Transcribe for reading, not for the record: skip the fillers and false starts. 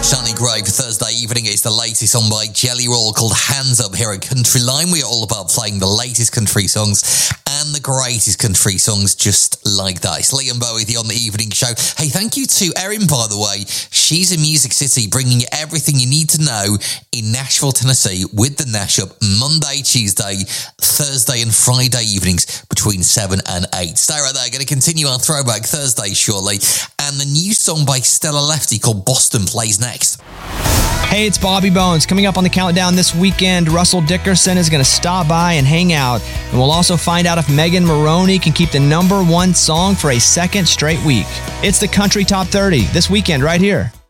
Shani Gray for Thursday evening. It's the latest song by Jelly Roll called Hands Up here at Country Line. We are all about playing the latest country songs and the greatest country songs just like that. It's Liam Bowie on the evening show. Hey, thank you to Erin, by the way. She's in Music City, bringing you everything you need to know in Nashville, Tennessee, with the Nash Up Monday, Tuesday, Thursday and Friday evenings between 7 and 8. Stay right there. Going to continue our Throwback Thursday shortly. And the new song by Stella Lefty called Boston plays next. Hey, it's Bobby Bones. Coming up on the countdown this weekend, Russell Dickerson is going to stop by and hang out. And we'll also find out if Megan Moroney can keep the #1 song for a second straight week. It's the Country Top 30 this weekend right here.